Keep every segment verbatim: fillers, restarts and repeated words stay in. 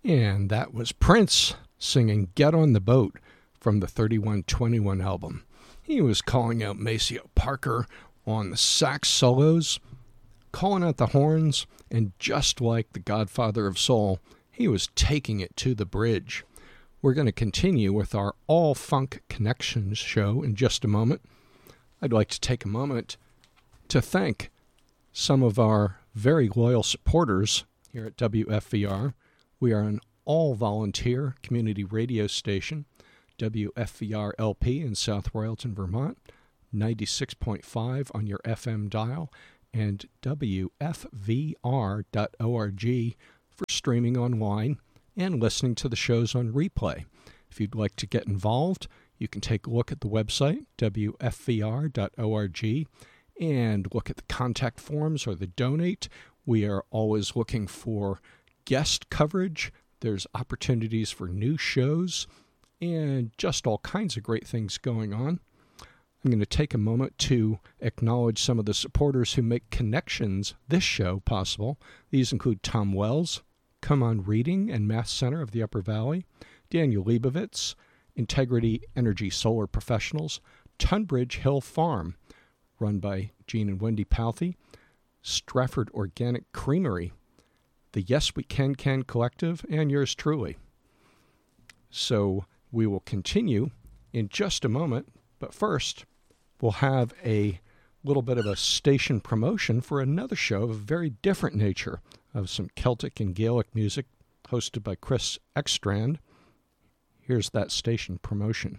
And that was Prince singing Get on the Boat from the thirty-one twenty-one album. He was calling out Maceo Parker on the sax solos, calling out the horns, and just like the Godfather of Soul, he was taking it to the bridge. We're going to continue with our All Funk Connections show in just a moment. I'd like to take a moment to thank some of our very loyal supporters here at W F V R. We are an all-volunteer community radio station, W F V R L P in South Royalton, Vermont, ninety-six point five on your F M dial, and W F V R dot org for streaming online and listening to the shows on replay. If you'd like to get involved, you can take a look at the website, W F V R dot org, and look at the contact forms or the donate. We are always looking for guest coverage. There's opportunities for new shows and just all kinds of great things going on. I'm going to take a moment to acknowledge some of the supporters who make Connections, this show, possible. These include Tom Wells, Come On Reading and Math Center of the Upper Valley, Daniel Leibovitz, Integrity Energy Solar Professionals, Tunbridge Hill Farm, run by Gene and Wendy Palthy, Stratford Organic Creamery, the Yes We Can Can Collective, and yours truly. So we will continue in just a moment, but first we'll have a little bit of a station promotion for another show of a very different nature, of some Celtic and Gaelic music hosted by Chris Ekstrand. Here's that station promotion.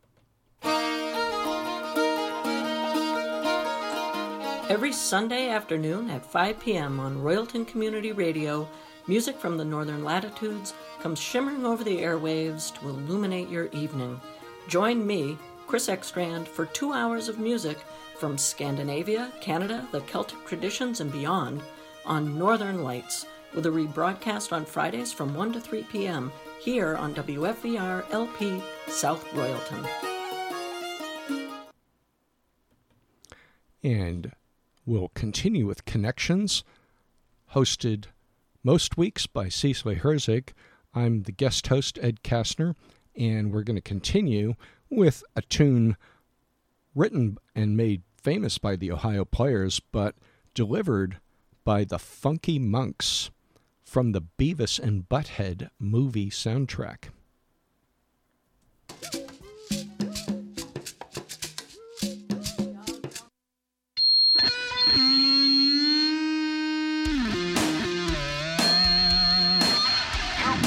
Every Sunday afternoon at five p.m. on Royalton Community Radio, music from the Northern Latitudes comes shimmering over the airwaves to illuminate your evening. Join me, Chris Ekstrand, for two hours of music from Scandinavia, Canada, the Celtic traditions, and beyond on Northern Lights, with a rebroadcast on Fridays from one to three p.m. here on W F V R L P South Royalton. And we'll continue with Connections, hosted most weeks by Cecily Herzig. I'm the guest host, Ed Kastner, and we're going to continue with a tune written and made famous by the Ohio Players, but delivered by the Funky Monks from the Beavis and Butthead movie soundtrack.